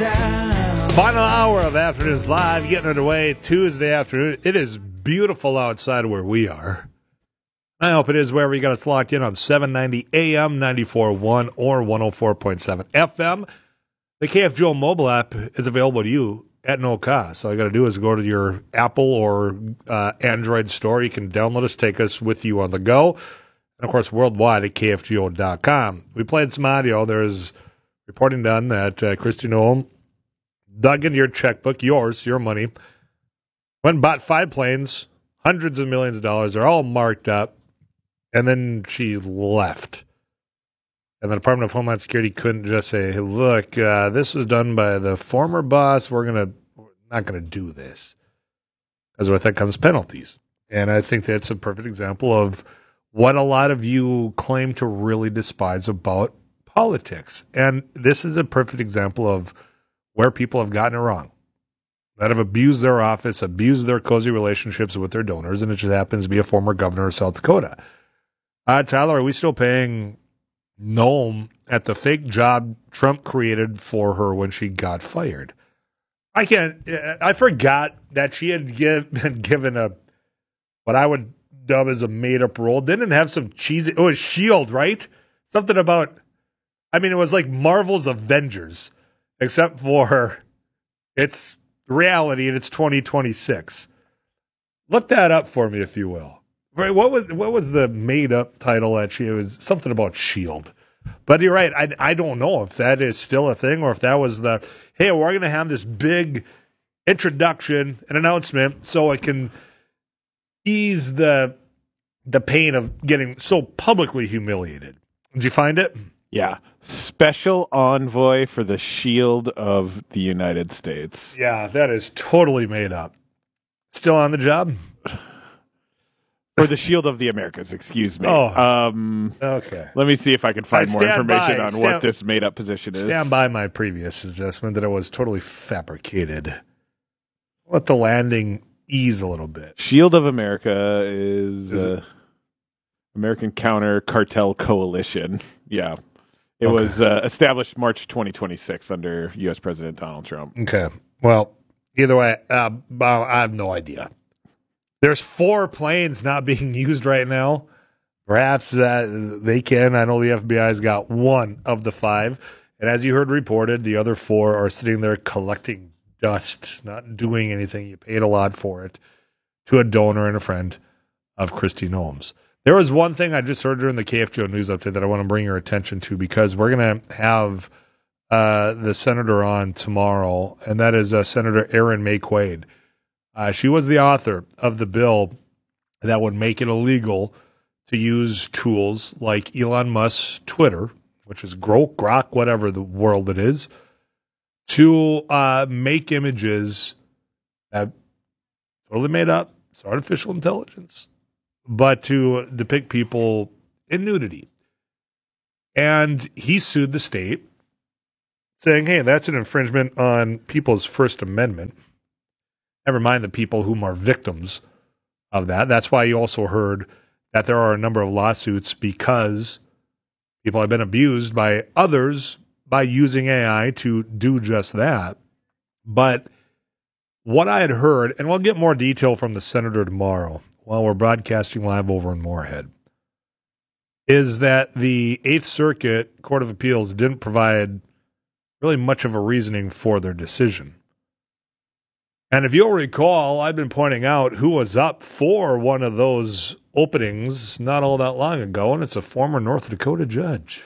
Final hour of Afternoons Live, getting underway Tuesday afternoon. It is beautiful outside where we are. I hope it is wherever you got us locked in on 790 AM, 94.1 or 104.7 FM. The KFGO mobile app is available to you at no cost. All you got to do is go to your Apple or Android store. You can download us, take us with you on the go. And, of course, worldwide at KFGO.com. We played some audio. There's reporting done that Kristi Noem dug into your checkbook, your money, went and bought 5 planes, hundreds of millions of dollars. They're all marked up. And then she left. And the Department of Homeland Security couldn't just say, hey, look, this was done by the former boss. We're not going to do this. Because with that comes penalties. And I think that's a perfect example of what a lot of you claim to really despise about politics. And this is a perfect example of where people have gotten it wrong. That have abused their office, abused their cozy relationships with their donors, and it just happens to be a former governor of South Dakota. Tyler, are we still paying Noem at the fake job Trump created for her when she got fired? I forgot that she had been given what I would dub as a made-up role. Didn't it have some cheesy... It was S.H.I.E.L.D., right? Something about... it was like Marvel's Avengers, except for it's reality and it's 2026. Look that up for me, if you will. Right, what was the made-up title that it was something about S.H.I.E.L.D. But you're right, I don't know if that is still a thing or if that was hey, we're going to have this big introduction and announcement so it can ease the pain of getting so publicly humiliated. Did you find it? Yeah. Special envoy for the Shield of the United States. Yeah, that is totally made up. Still on the job? For the Shield of the Americas, excuse me. Oh, okay. Let me see if I can find more information on what this made-up position is. Stand by my previous assessment that it was totally fabricated. Let the landing ease a little bit. Shield of America is American Counter Cartel Coalition. Yeah. It was established March 2026 under U.S. President Donald Trump. Okay. Well, either way, I have no idea. There's 4 planes not being used right now. Perhaps they can. I know the FBI's got 1 of the 5. And as you heard reported, the other 4 are sitting there collecting dust, not doing anything. You paid a lot for it to a donor and a friend of Kristi Noem's. There was one thing I just heard during the KFGO news update that I want to bring your attention to because we're going to have the senator on tomorrow, and that is Senator Erin May Quaid. She was the author of the bill that would make it illegal to use tools like Elon Musk's Twitter, which is Grok, whatever the world it is, to make images that totally made up. It's artificial intelligence, but to depict people in nudity. And he sued the state, saying, hey, that's an infringement on people's First Amendment. Never mind the people whom are victims of that. That's why you also heard that there are a number of lawsuits because people have been abused by others by using AI to do just that. But what I had heard, and we'll get more detail from the senator tomorrow while we're broadcasting live over in Moorhead, is that the Eighth Circuit Court of Appeals didn't provide really much of a reasoning for their decision. And if you'll recall, I've been pointing out who was up for one of those openings not all that long ago, and it's a former North Dakota judge.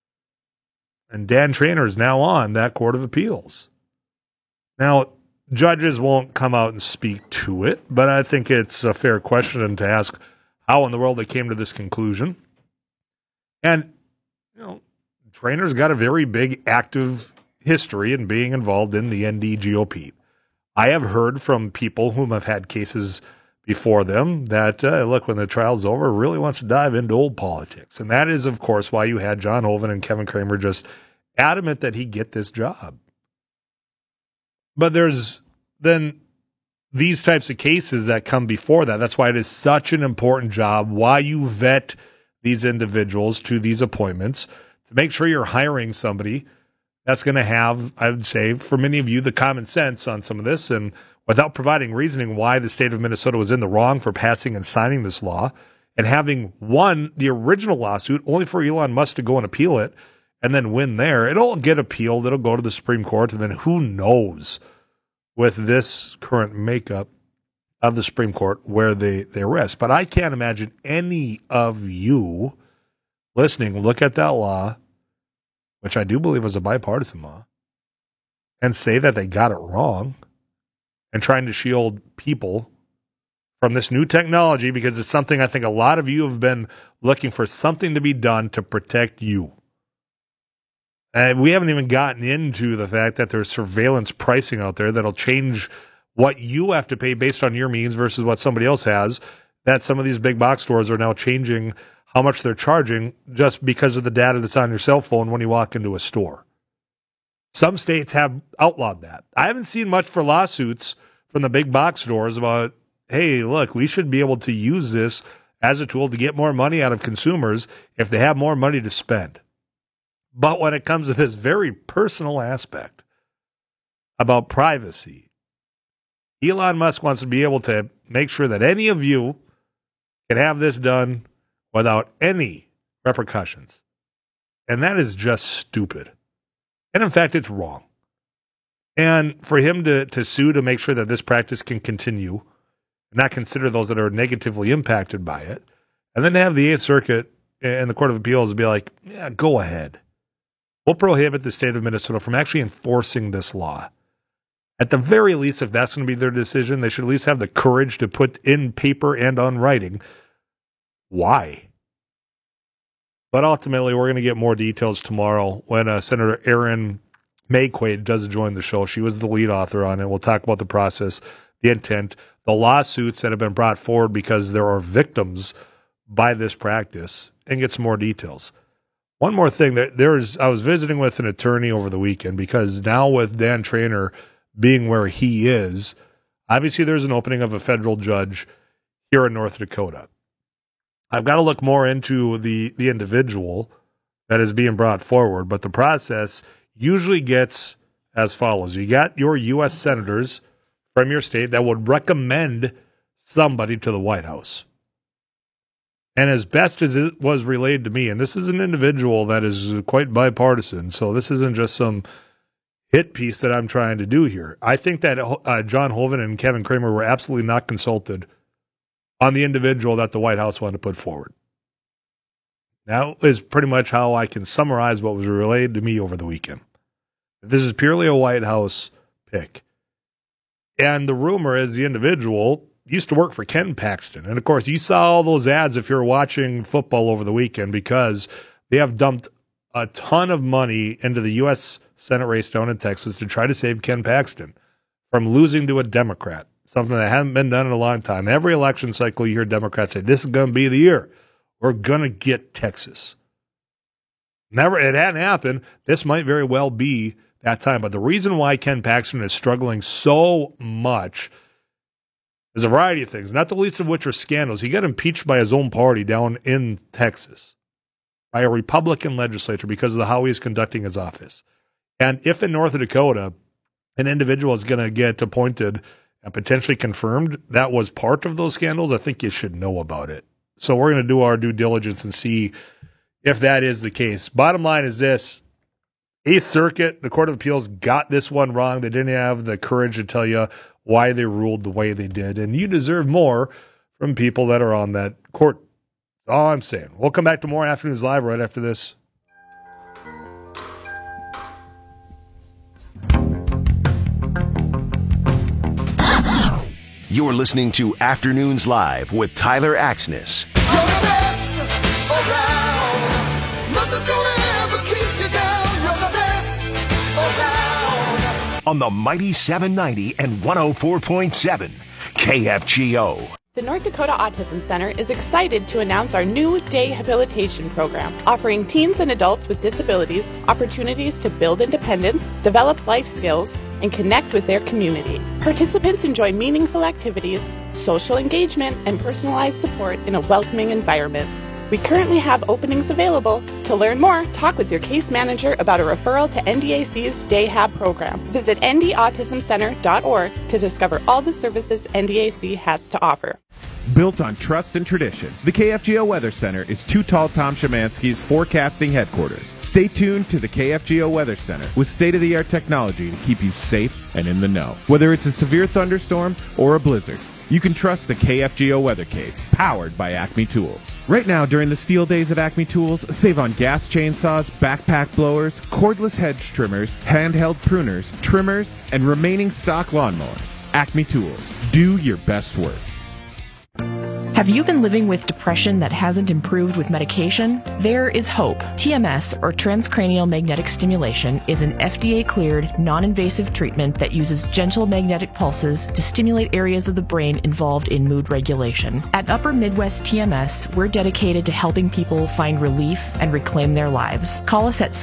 And Dan Traynor is now on that Court of Appeals. Now, judges won't come out and speak to it, but I think it's a fair question to ask how in the world they came to this conclusion. And, Traynor's got a very big active history in being involved in the NDGOP. I have heard from people whom have had cases before them that, look, when the trial's over, really wants to dive into old politics. And that is, of course, why you had John Hoeven and Kevin Kramer just adamant that he get this job. But there's then these types of cases that come before that. That's why it is such an important job, why you vet these individuals to these appointments, to make sure you're hiring somebody that's going to have, I would say, for many of you, the common sense on some of this, and without providing reasoning why the state of Minnesota was in the wrong for passing and signing this law, and having won the original lawsuit only for Elon Musk to go and appeal it and then win there. It'll get appealed. It'll go to the Supreme Court, and then who knows with this current makeup of the Supreme Court where they rest. But I can't imagine any of you listening look at that law, which I do believe was a bipartisan law, and say that they got it wrong and trying to shield people from this new technology, because it's something I think a lot of you have been looking for something to be done to protect you. And we haven't even gotten into the fact that there's surveillance pricing out there that'll change what you have to pay based on your means versus what somebody else has, that some of these big box stores are now changing how much they're charging just because of the data that's on your cell phone when you walk into a store. Some states have outlawed that. I haven't seen much for lawsuits from the big box stores about, hey, look, we should be able to use this as a tool to get more money out of consumers if they have more money to spend. But when it comes to this very personal aspect about privacy, Elon Musk wants to be able to make sure that any of you can have this done without any repercussions. And that is just stupid. And in fact, it's wrong. And for him to sue to make sure that this practice can continue, and not consider those that are negatively impacted by it, and then to have the 8th Circuit and the Court of Appeals be like, yeah, go ahead. We'll prohibit the state of Minnesota from actually enforcing this law. At the very least, if that's going to be their decision, they should at least have the courage to put in paper and on writing why. But ultimately, we're going to get more details tomorrow when Senator Erin Maquaid does join the show. She was the lead author on it. We'll talk about the process, the intent, the lawsuits that have been brought forward because there are victims by this practice, and get some more details. One more thing, I was visiting with an attorney over the weekend because now with Dan Traynor being where he is, obviously there's an opening of a federal judge here in North Dakota. I've got to look more into the individual that is being brought forward, but the process usually gets as follows. You got your U.S. senators from your state that would recommend somebody to the White House. And as best as it was relayed to me, and this is an individual that is quite bipartisan, so this isn't just some hit piece that I'm trying to do here. I think that John Hoeven and Kevin Cramer were absolutely not consulted on the individual that the White House wanted to put forward. That is pretty much how I can summarize what was relayed to me over the weekend. This is purely a White House pick. And the rumor is the individual used to work for Ken Paxton. And, of course, you saw all those ads if you're watching football over the weekend because they have dumped a ton of money into the U.S. Senate race down in Texas to try to save Ken Paxton from losing to a Democrat, something that hasn't been done in a long time. Every election cycle, you hear Democrats say, this is going to be the year. We're going to get Texas. It hadn't happened. This might very well be that time. But the reason why Ken Paxton is struggling so much is a variety of things, not the least of which are scandals. He got impeached by his own party down in Texas by a Republican legislature because of how he's conducting his office. And if in North Dakota an individual is going to get appointed and potentially confirmed that was part of those scandals, I think you should know about it. So we're going to do our due diligence and see if that is the case. Bottom line is this. 8th Circuit, the Court of Appeals got this one wrong. They didn't have the courage to tell you why they ruled the way they did. And you deserve more from people that are on that court. That's all I'm saying. We'll come back to more Afternoons Live right after this. You're listening to Afternoons Live with Tyler Axness. On the mighty 790 and 104.7 KFGO. The North Dakota Autism Center is excited to announce our new day habilitation program, offering teens and adults with disabilities opportunities to build independence, develop life skills, and connect with their community. Participants enjoy meaningful activities, social engagement, and personalized support in a welcoming environment. We currently have openings available. To learn more, talk with your case manager about a referral to NDAC's DayHab program. Visit ndautismcenter.org to discover all the services NDAC has to offer. Built on trust and tradition, the KFGO Weather Center is Too Tall Tom Szymanski's forecasting headquarters. Stay tuned to the KFGO Weather Center with state-of-the-art technology to keep you safe and in the know. Whether it's a severe thunderstorm or a blizzard, you can trust the KFGO Weather Cave, powered by Acme Tools. Right now, during the steel days at Acme Tools, save on gas chainsaws, backpack blowers, cordless hedge trimmers, handheld pruners, trimmers, and remaining stock lawnmowers. Acme Tools. Do your best work. Have you been living with depression that hasn't improved with medication? There is hope. TMS, or transcranial magnetic stimulation, is an FDA-cleared, non-invasive treatment that uses gentle magnetic pulses to stimulate areas of the brain involved in mood regulation. At Upper Midwest TMS, we're dedicated to helping people find relief and reclaim their lives. Call us at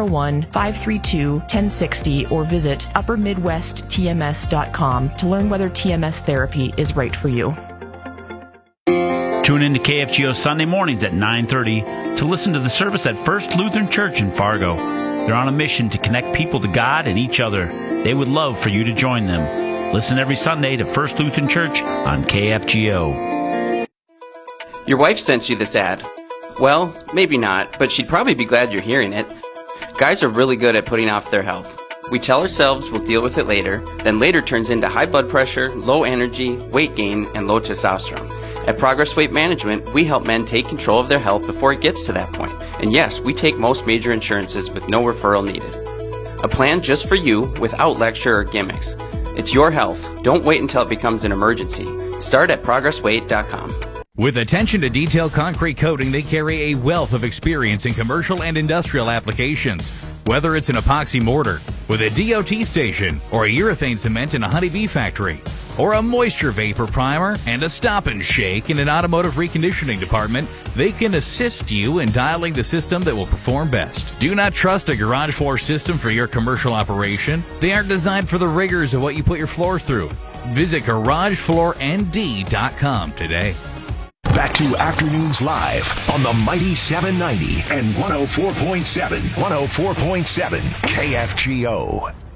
701-532-1060 or visit uppermidwesttms.com to learn whether TMS therapy is right for you. Tune in to KFGO Sunday mornings at 9:30 to listen to the service at First Lutheran Church in Fargo. They're on a mission to connect people to God and each other. They would love for you to join them. Listen every Sunday to First Lutheran Church on KFGO. Your wife sent you this ad. Well, maybe not, but she'd probably be glad you're hearing it. Guys are really good at putting off their health. We tell ourselves we'll deal with it later, then later turns into high blood pressure, low energy, weight gain, and low testosterone. At Progress Weight Management, we help men take control of their health before it gets to that point. And yes, we take most major insurances with no referral needed. A plan just for you without lecture or gimmicks. It's your health. Don't wait until it becomes an emergency. Start at progressweight.com. With attention to detailed concrete coating, they carry a wealth of experience in commercial and industrial applications. Whether it's an epoxy mortar with a DOT station or a urethane cement in a honeybee factory, or a moisture vapor primer and a stop and shake in an automotive reconditioning department, they can assist you in dialing the system that will perform best. Do not trust a garage floor system for your commercial operation. They aren't designed for the rigors of what you put your floors through. Visit GarageFloorND.com today. Back to Afternoons Live on the Mighty 790 and 104.7 KFGO.